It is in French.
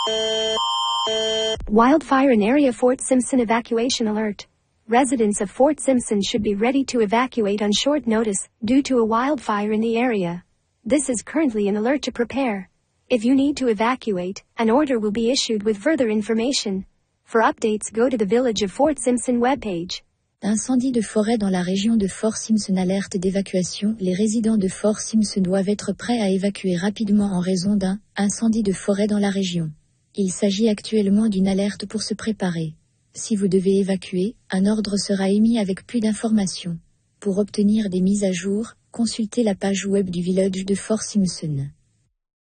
Wildfire in area Fort Simpson evacuation alert. Residents of Fort Simpson should be ready to evacuate on short notice due to a wildfire in the area. This is currently an alert to prepare. If you need to evacuate, an order will be issued with further information. For updates, go to the Village of Fort Simpson webpage. Incendie de forêt dans la région de Fort Simpson. Alerte d'évacuation. Les résidents de Fort Simpson doivent être prêts à évacuer rapidement en raison d'un incendie de forêt dans la région. Il s'agit actuellement d'une alerte pour se préparer. Si vous devez évacuer, un ordre sera émis avec plus d'informations. Pour obtenir des mises à jour, consultez la page web du Village de Fort Simpson.